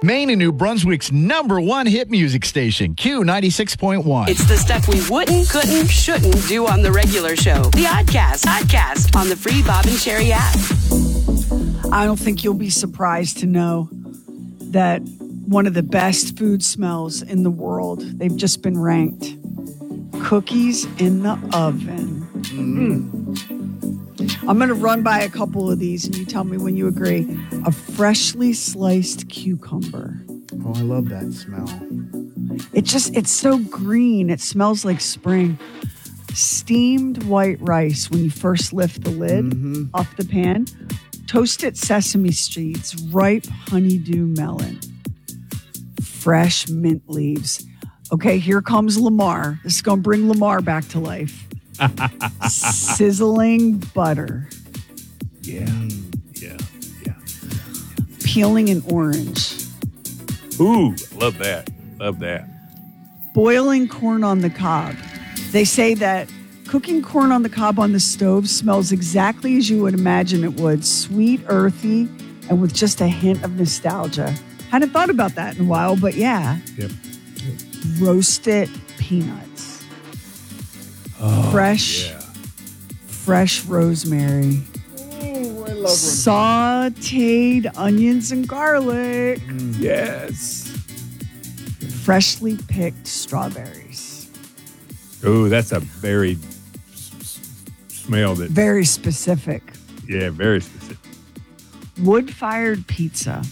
Maine and New Brunswick's #1 hit music station, Q96.1. It's the stuff we wouldn't, couldn't, shouldn't do on the regular show. The Oddcast on the free Bob and Sherry app. I don't think you'll be surprised to know that one of the best food smells in the world, they've just been ranked, cookies in the oven. I'm going to run by a couple of these and you tell me when you agree. A freshly sliced cucumber. Oh, I love that smell. It's so green. It smells like spring. Steamed white rice when you first lift the lid off the pan. Toasted sesame seeds, ripe honeydew melon. Fresh mint leaves. Okay, here comes Lamar. This is going to bring Lamar back to life. Sizzling butter. Yeah. Peeling an orange. Ooh, love that. Boiling corn on the cob. They say that cooking corn on the cob on the stove smells exactly as you would imagine it would. Sweet, earthy, and with just a hint of nostalgia. Hadn't thought about that in a while, but yeah. Yep. Roasted peanuts. Oh, Fresh rosemary. Oh, I love Sauteed onions and garlic. Yes. Freshly picked strawberries. Oh, that's a very smell that. Very specific. Yeah, very specific. Wood-fired pizza.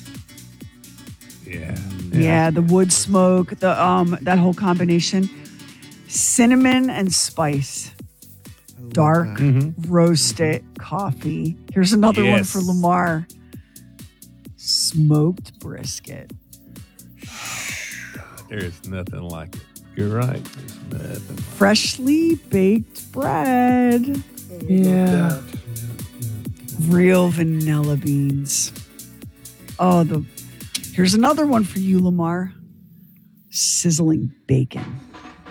Yeah. The wood smoke, that whole combination. Cinnamon and spice. Dark roasted coffee. Here's another one for Lamar. Smoked brisket. There's nothing like it. You're right. There's nothing like Freshly baked bread. Yeah. Real vanilla beans. Oh, here's another one for you, Lamar. Sizzling bacon.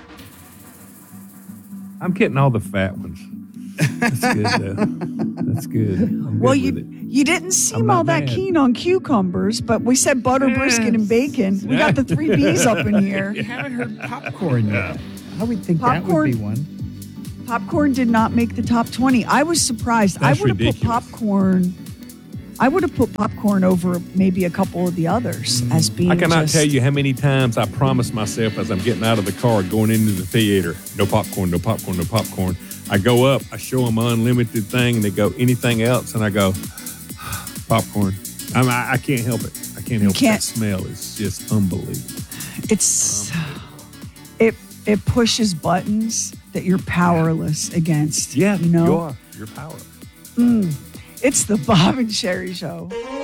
I'm getting all the fat ones. That's good, though. That's good. I'm Well, good with it. you didn't seem not all that mad. keen on cucumbers, but we said butter, brisket, and bacon. We got the 3 B's up in here. You haven't heard popcorn yet. I would think Popcorn. that would be one. Popcorn did not make the top 20. I was surprised. That's I would have put ridiculous. popcorn. I would have put popcorn over maybe a couple of the others as being. I cannot just- tell you how many times I promised myself as I'm getting out of the car going into the theater, no popcorn, no popcorn, no popcorn. I go up, I show them an unlimited thing, and they go, anything else? And I go, popcorn. I can't help it. I can't help it. That smell is just unbelievable. It pushes buttons that you're powerless against. Yeah, you know? you are. You're powerless. It's the Bob and Sherry Show.